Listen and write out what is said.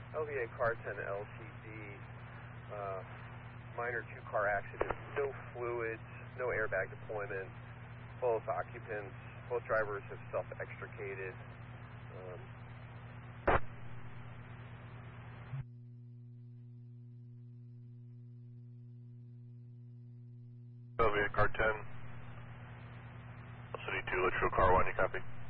LVA Car 10 LTD, minor two-car accident, no fluids, no airbag deployment, both occupants, both drivers have self-extricated. LVA Car 10, City 2, let's show Car 1, you copy?